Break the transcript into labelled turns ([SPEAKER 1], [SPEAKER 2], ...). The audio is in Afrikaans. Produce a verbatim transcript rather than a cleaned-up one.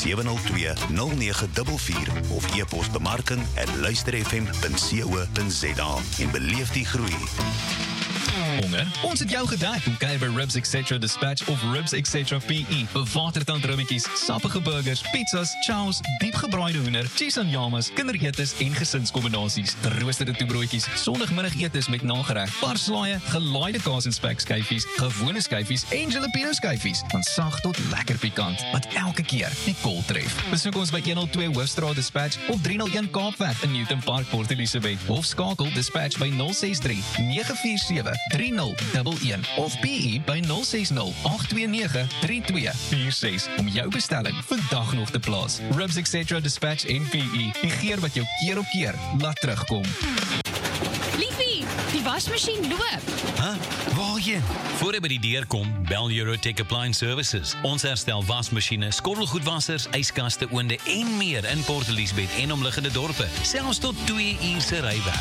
[SPEAKER 1] sewe nul twee nul nege vier vier of e-pos bemarking at luister f m punt co punt z a en beleef die groei.
[SPEAKER 2] Honger? Ons het jou gedek. Kom kuier by Ribs et cetera Dispatch of Ribs et cetera P E. Bewaterd rummetjies, sappige burgers, pizzas, chows, diepgebraaide hoender, cheese en yamas, kinderetes en gesinskombinasies, geroosterde toebroodjies, sondagmiddagetes met nagereg, parslaaie, gelaaide kaas en spekskyfies, gewone skyfies en jalapeno skyfies, van sag tot lekker pikant, wat elke keer die kol tref. Besoek ons by een nul twee Hoofstraat Dispatch of drie nul een Kaapweg in Newton Park, Port Elizabeth, of skakel Dispatch by nul ses drie nege vier sewe drie nul een een of P E by nul ses nul agt twee nege drie twee vier ses om jou bestelling vandag nog te plaas. Ribs et cetera Dispatch en P E, die geur wat jou keer op keer laat terugkom.
[SPEAKER 3] Liefie, die wasmasjien loop.
[SPEAKER 4] Huh? Waarheen? Voor jy by die deur kom, bel Eurotech Appliance Services. Ons herstel wasmachine, skottelgoedwassers, yskaste, oonde en meer in Port Elizabeth en omliggende dorpe. Selfs tot twee uur se rywerk.